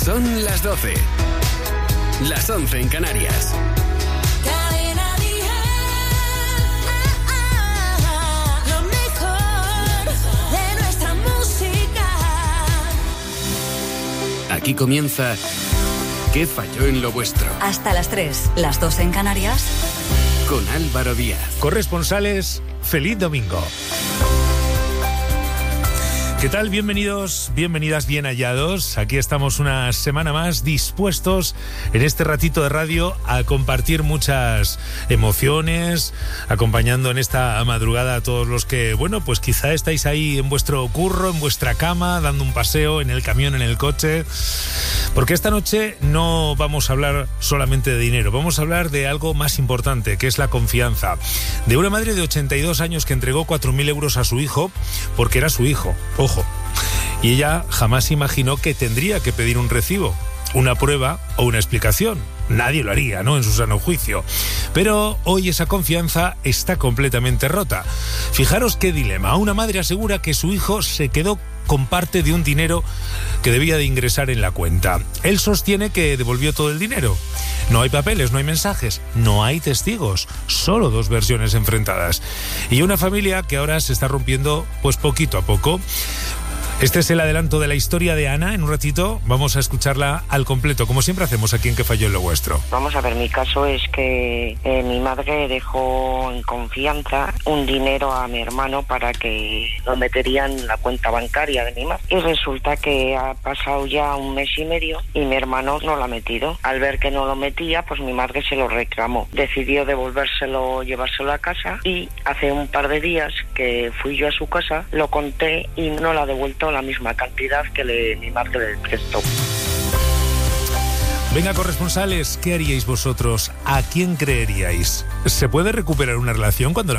Son las 12. Las 11 en Canarias. Lo mejor de nuestra música. Aquí comienza ¿Qué falló en lo vuestro? Hasta las 3, las 2 en Canarias. Con Álvaro Díaz. Corresponsales, feliz domingo. ¿Qué tal? Bienvenidos, bienvenidas, bien hallados. Aquí estamos una semana más dispuestos en este ratito de radio a compartir muchas emociones, acompañando en esta madrugada a todos los que, bueno, pues quizá estáis ahí en vuestro curro, en vuestra cama, dando un paseo, en el camión, en el coche. Porque esta noche no vamos a hablar solamente de dinero, vamos a hablar de algo más importante, que es la confianza. De una madre de 82 años que entregó 4.000 euros a su hijo porque era su hijo. Ojo. Y ella jamás imaginó que tendría que pedir un recibo, una prueba o una explicación. Nadie lo haría, ¿no?, en su sano juicio. Pero hoy esa confianza está completamente rota. Fijaros qué dilema. Una madre asegura que su hijo se quedó con parte de un dinero que debía de ingresar en la cuenta. Él sostiene que devolvió todo el dinero. No hay papeles, no hay mensajes, no hay testigos, solo dos versiones enfrentadas. Y una familia que ahora se está rompiendo pues poquito a poco. Este es el adelanto de la historia de Ana. En un ratito vamos a escucharla al completo, como siempre hacemos aquí en ¿Qué falló en lo vuestro? Vamos a ver, mi caso es que mi madre dejó en confianza un dinero a mi hermano para que lo metería en la cuenta bancaria de mi madre. Y resulta que ha pasado ya un mes y medio y mi hermano no lo ha metido. Al ver que no lo metía, pues mi madre se lo reclamó. Decidió devolvérselo, llevárselo a casa, y hace un par de días que fui yo a su casa, lo conté y no la ha devuelto la misma cantidad que mi madre le prestó. Venga, corresponsales, ¿qué haríais vosotros? ¿A quién creeríais? ¿Se puede recuperar una relación cuando la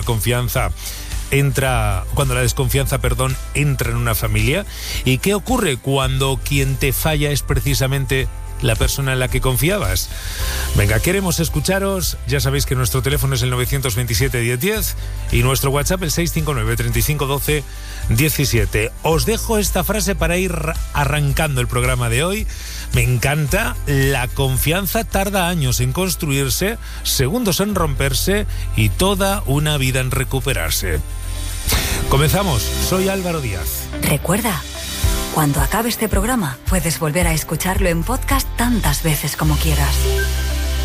desconfianza entra en una familia? ¿Y qué ocurre cuando quien te falla es precisamente la persona en la que confiabas? Venga, queremos escucharos. Ya sabéis que nuestro teléfono es el 927 1010 y nuestro WhatsApp el 659 35 12 17. Os dejo esta frase para ir arrancando el programa de hoy. Me encanta. La confianza tarda años en construirse, segundos en romperse y toda una vida en recuperarse. Comenzamos. Soy Álvaro Díaz. Recuerda, cuando acabe este programa, puedes volver a escucharlo en podcast tantas veces como quieras.